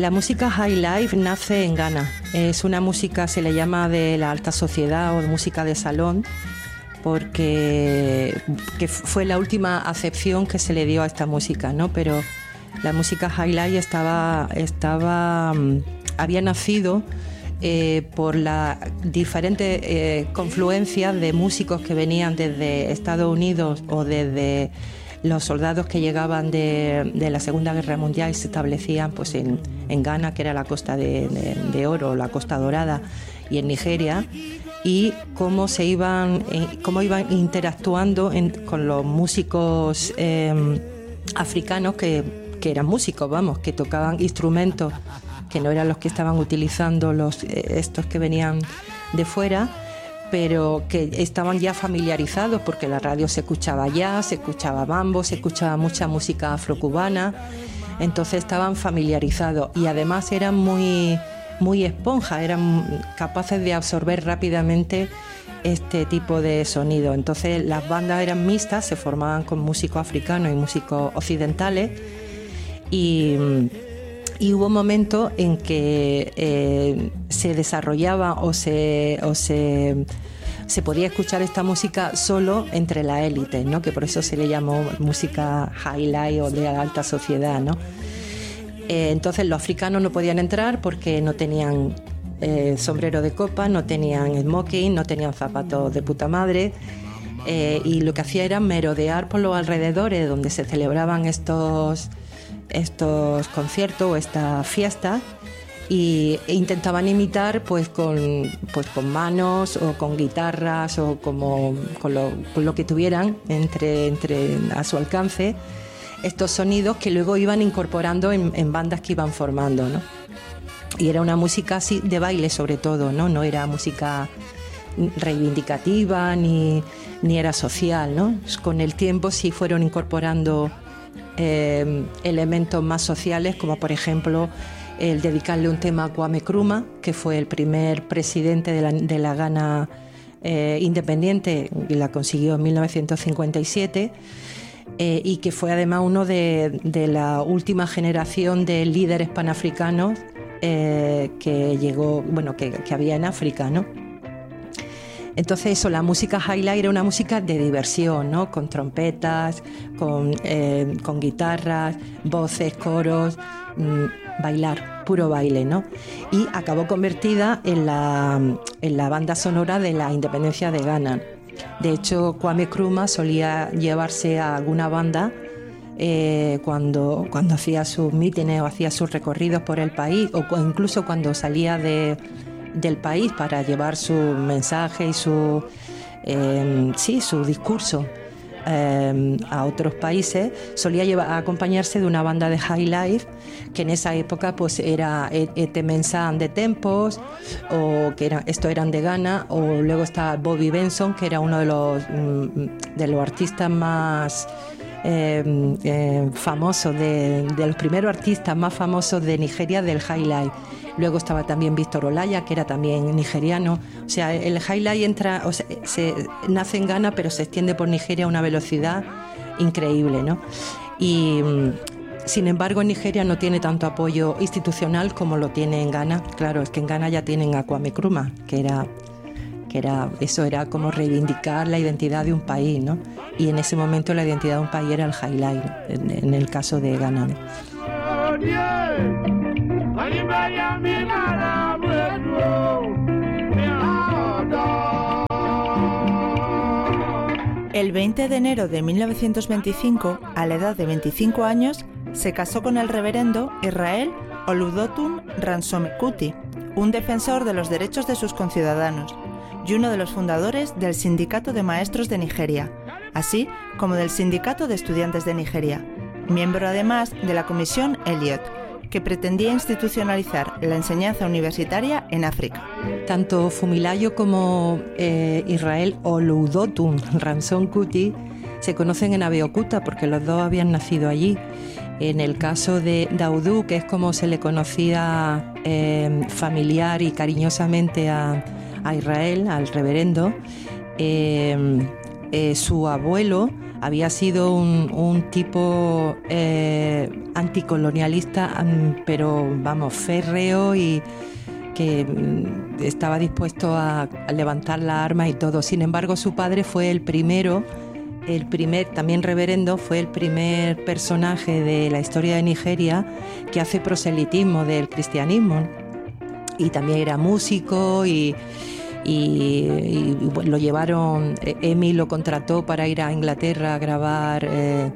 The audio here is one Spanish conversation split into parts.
La música High Life nace en Ghana. Es una música, se le llama de la alta sociedad o de música de salón, porque que fue la última acepción que se le dio a esta música, ¿no? Pero la música High Life había nacido por la diferente confluencia de músicos que venían desde Estados Unidos o desde los soldados que llegaban de la Segunda Guerra Mundial y se establecían pues en Ghana, que era la Costa de Oro, la Costa Dorada, y en Nigeria, y cómo iban interactuando con los músicos africanos que eran músicos, que tocaban instrumentos que no eran los que estaban utilizando estos que venían de fuera, pero que estaban ya familiarizados porque la radio se escuchaba jazz, se escuchaba mambo, se escuchaba mucha música afrocubana, entonces estaban familiarizados y además eran muy, muy esponjas, eran capaces de absorber rápidamente este tipo de sonido. Entonces las bandas eran mixtas, se formaban con músicos africanos y músicos occidentales y hubo momentos en que se desarrollaba o se podía escuchar esta música solo entre la élite, ¿no? Que por eso se le llamó música high life o de la alta sociedad, ¿no? Entonces los africanos no podían entrar porque no tenían sombrero de copa, no tenían smoking, no tenían zapatos de puta madre, y lo que hacía era merodear por los alrededores donde se celebraban estos conciertos o estas fiestas e intentaban imitar pues con manos o con guitarras o con lo que tuvieran entre a su alcance estos sonidos que luego iban incorporando en bandas que iban formando, ¿no? Y era una música así de baile sobre todo, no era música reivindicativa ni era social, ¿no? Con el tiempo sí fueron incorporando elementos más sociales, como por ejemplo el dedicarle un tema a Kwame Nkrumah, que fue el primer presidente de la Ghana independiente, y la consiguió en 1957, y que fue además uno de la última generación de líderes panafricanos que llegó, que había en África, ¿no? Entonces eso, la música highlight era una música de diversión, ¿no? Con trompetas, con guitarras, voces, coros, bailar, puro baile, ¿no? Y acabó convertida en la banda sonora de la independencia de Ghana. De hecho, Kwame Nkrumah solía llevarse a alguna banda cuando hacía sus mítines o hacía sus recorridos por el país, o incluso cuando salía del país para llevar su mensaje y su discurso a otros países, solía acompañarse de una banda de high life que en esa época pues era Etemensa and the Tempos, o que estos eran de Ghana, o luego está Bobby Benson, que era uno de los artistas más famosos, de los primeros artistas más famosos de Nigeria del high life. Luego estaba también Víctor Olaya, que era también nigeriano. O sea, el high life nace en Ghana, pero se extiende por Nigeria a una velocidad increíble, ¿no? Y sin embargo, en Nigeria no tiene tanto apoyo institucional como lo tiene en Ghana. Claro, es que en Ghana ya tienen a Kwame Nkrumah, que era como reivindicar la identidad de un país, ¿no? Y en ese momento la identidad de un país era el high life, en el caso de Ghana, ¿no? El 20 de enero de 1925, a la edad de 25 años, se casó con el reverendo Israel Oludotun Ransome Kuti, un defensor de los derechos de sus conciudadanos y uno de los fundadores del Sindicato de Maestros de Nigeria, así como del Sindicato de Estudiantes de Nigeria, miembro además de la Comisión Elliot, que pretendía institucionalizar la enseñanza universitaria en África. Tanto Fumilayo como Israel Oludotun Ransome Kuti se conocen en Abeokuta porque los dos habían nacido allí. En el caso de Daudu, que es como se le conocía familiar y cariñosamente a Israel, al reverendo, su abuelo había sido un tipo anticolonialista, pero vamos, férreo, y que estaba dispuesto a levantar la arma y todo. Sin embargo, su padre fue el primer, también reverendo, fue el primer personaje de la historia de Nigeria que hace proselitismo del cristianismo. Y también era músico y bueno, lo llevaron, Emi lo contrató para ir a Inglaterra a grabar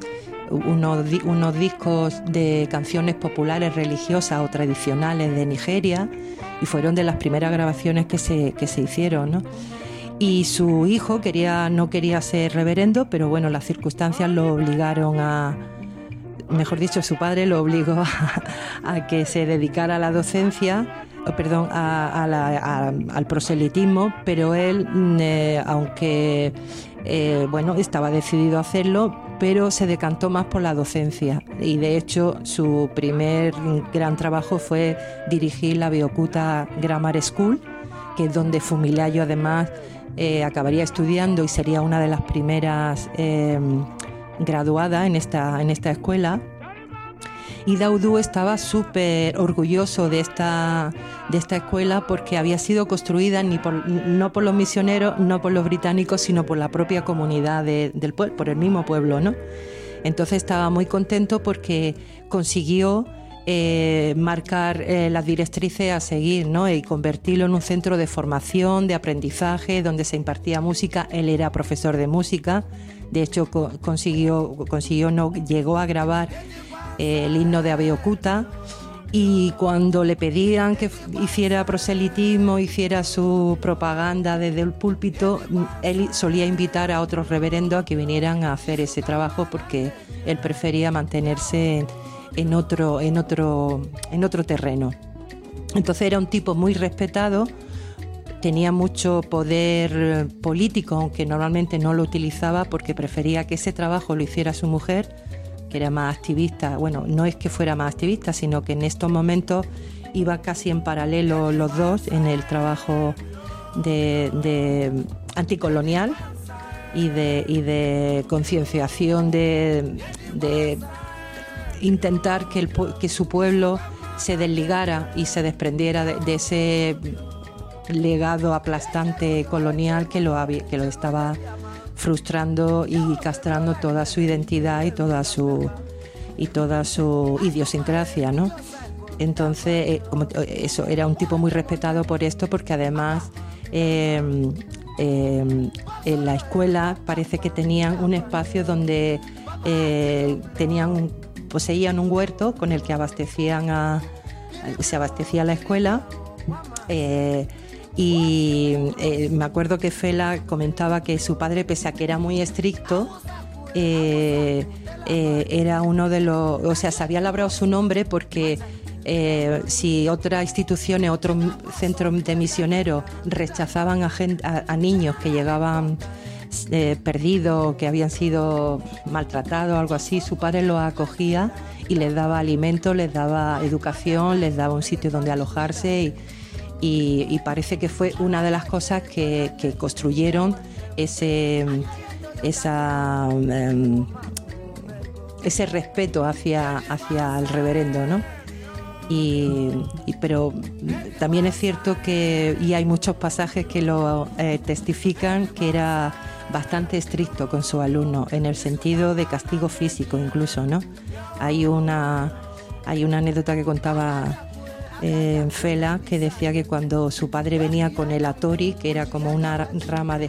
unos discos de canciones populares, religiosas o tradicionales de Nigeria, y fueron de las primeras grabaciones que se hicieron, ¿no? Y su hijo no quería ser reverendo, pero bueno, las circunstancias lo obligaron mejor dicho, su padre lo obligó a que se dedicara a la docencia, al proselitismo, pero él, aunque bueno, estaba decidido a hacerlo, pero se decantó más por la docencia, y de hecho su primer gran trabajo fue dirigir la Abeokuta Grammar School, que es donde Fumilayo además acabaría estudiando y sería una de las primeras graduada en esta escuela. Y Daudou estaba súper orgulloso de esta escuela, porque había sido construida no por los misioneros, no por los británicos, sino por la propia comunidad del pueblo, por el mismo pueblo, ¿no? Entonces estaba muy contento porque consiguió marcar las directrices a seguir, ¿no? Y convertirlo en un centro de formación, de aprendizaje, donde se impartía música. Él era profesor de música. De hecho, llegó a grabar el himno de Abeokuta, y cuando le pedían que hiciera proselitismo, hiciera su propaganda desde el púlpito, él solía invitar a otros reverendos a que vinieran a hacer ese trabajo, porque él prefería mantenerse en otro terreno. Entonces era un tipo muy respetado. Tenía mucho poder político, aunque normalmente no lo utilizaba, porque prefería que ese trabajo lo hiciera su mujer, que era más activista. Bueno, no es que fuera más activista, sino que en estos momentos iba casi en paralelo los dos en el trabajo de anticolonial y de concienciación, de intentar que su pueblo se desligara y se desprendiera de ese legado aplastante colonial que lo estaba frustrando y castrando toda su identidad y toda su idiosincrasia, ¿no? Entonces, eso, era un tipo muy respetado por esto, porque además en la escuela parece que tenían un espacio donde poseían un huerto con el que se abastecía la escuela. Me acuerdo que Fela comentaba que su padre, pese a que era muy estricto, era uno de los... O sea, se había labrado su nombre, porque si otras instituciones, otros centros de misioneros rechazaban a niños que llegaban perdidos, que habían sido maltratados, algo así, su padre los acogía y les daba alimento, les daba educación, les daba un sitio donde alojarse, y parece que fue una de las cosas que construyeron ese respeto hacia el reverendo, ¿no? Pero también es cierto y hay muchos pasajes que lo testifican, que era bastante estricto con sus alumnos, en el sentido de castigo físico incluso, ¿no? Hay una anécdota que contaba Fela, que decía que cuando su padre venía con el atori, que era como una rama de